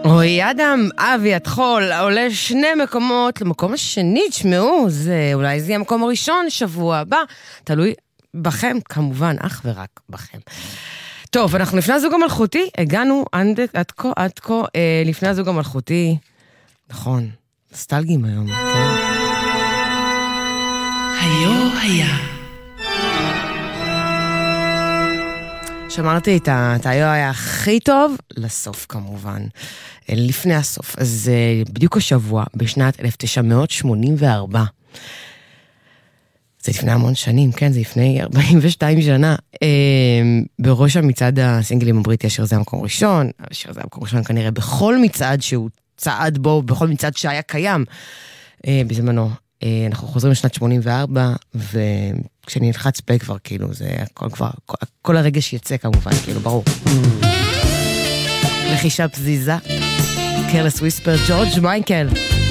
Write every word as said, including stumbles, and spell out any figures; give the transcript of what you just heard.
אוי, אדם, אבי, התחול, עולה שני מקומות למקום השני, תשמעו, זה אולי זה יהיה המקום הראשון שבוע הבא, תלוי בכם, כמובן, אך ורק בכם. טוב, אנחנו לפני הזוג המלכותי, הגענו עד, עד כה, עד כה, אה, לפני הזוג המלכותי, נכון, סטלגים היום, כן? היו היה. שמרתי את היו היה הכי טוב לסוף כמובן, לפני הסוף. אז בדיוק השבוע, בשנת אלף תשע מאות שמונים וארבע, זה לפני המון שנים, כן, זה לפני ארבעים ושתיים שנה, בראש המצעד הסינגלים הבריטי, אשר זה המקום ראשון, אשר זה המקום ראשון כנראה בכל מצעד שהוא צעד בו, בכל מצעד שהיה קיים בזמנו. אנחנו חוזרים לשנת שמונים וארבע, וכשאני נלחץ פה כבר, כאילו, זה הכל כבר, כל הרגש יצא כמובן, כאילו, ברור. לחישה פזיזה, קרלס וויספר, ג'ורג' מייקל.